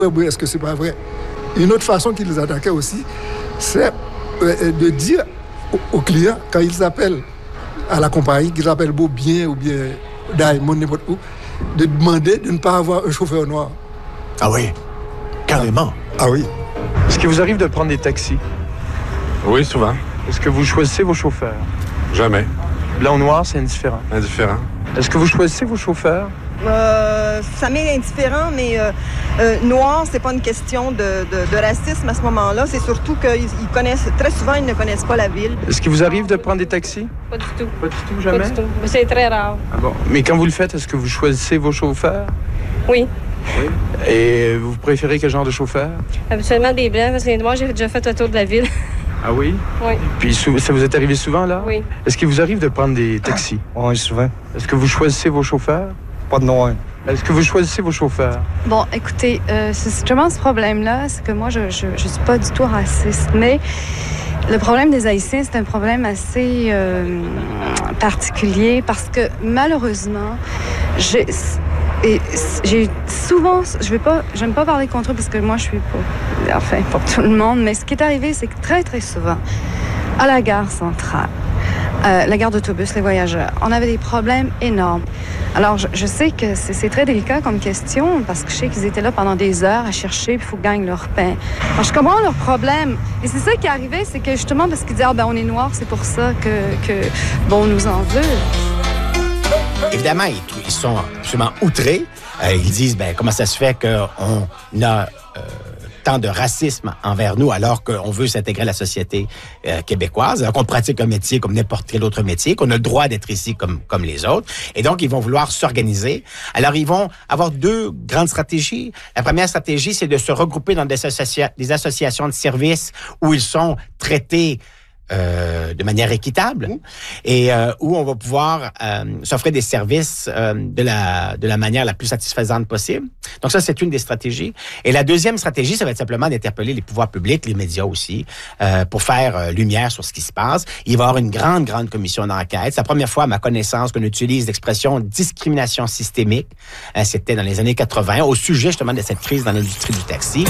Oui, est-ce que c'est pas vrai? Une autre façon qu'ils attaquaient aussi, c'est de dire aux clients, quand ils appellent à la compagnie, qu'ils appellent Beaubien ou bien Diamond, n'importe où, de demander de ne pas avoir un chauffeur noir. Ah oui, carrément. Ah oui. Est-ce qu'il vous arrive de prendre des taxis? Oui, souvent. Est-ce que vous choisissez vos chauffeurs? Jamais. Blanc ou noir, c'est indifférent. Indifférent. Est-ce que vous choisissez vos chauffeurs? Ça m'est indifférent, mais noir, c'est pas une question de racisme à ce moment-là. C'est surtout qu'ils connaissent, très souvent, ils ne connaissent pas la ville. Est-ce qu'il vous arrive de prendre des taxis? Pas du tout. Pas du tout, jamais? Pas du tout. C'est très rare. Ah bon. Mais quand vous le faites, est-ce que vous choisissez vos chauffeurs? Oui. Oui. Et vous préférez quel genre de chauffeur? Habituellement des blancs, parce que les noirs, j'ai déjà fait le tour de la ville. Ah oui? Oui. Puis ça vous est arrivé souvent, là? Oui. Est-ce qu'il vous arrive de prendre des taxis? Oui, souvent. Est-ce que vous choisissez vos chauffeurs? Pas de noir. Est-ce que vous choisissez vos chauffeurs? Bon, écoutez, c'est justement ce problème-là, c'est que moi, je suis pas du tout raciste, mais le problème des Haïtiens, c'est un problème assez particulier parce que malheureusement, j'ai souvent, j'aime pas parler contre eux parce que moi, je suis pas, enfin, pour tout le monde, mais ce qui est arrivé, c'est que très, très souvent, à la gare centrale, la gare d'autobus, les voyageurs, on avait des problèmes énormes. Alors, je sais que c'est très délicat comme question parce que je sais qu'ils étaient là pendant des heures à chercher, puis il faut qu'ils gagnent leur pain. Alors, je comprends leurs problèmes. Et c'est ça qui est arrivé, c'est que justement, parce qu'ils disaient, on est noirs, c'est pour ça que on nous en veut. Évidemment, ils sont absolument outrés. Ils disent, comment ça se fait qu'on a tant de racisme envers nous alors qu'on veut s'intégrer à la société québécoise, alors qu'on pratique un métier comme n'importe quel autre métier, qu'on a le droit d'être ici comme les autres. Et donc, ils vont vouloir s'organiser. Alors, ils vont avoir deux grandes stratégies. La première stratégie, c'est de se regrouper dans des associations de services où ils sont traités de manière équitable et où on va pouvoir s'offrir des services de la manière la plus satisfaisante possible. Donc ça, c'est une des stratégies. Et la deuxième stratégie, ça va être simplement d'interpeller les pouvoirs publics, les médias aussi, pour faire lumière sur ce qui se passe. Il va y avoir une grande commission d'enquête. C'est la première fois, à ma connaissance, qu'on utilise l'expression discrimination systémique. C'était dans les années 80, au sujet justement de cette crise dans l'industrie du taxi.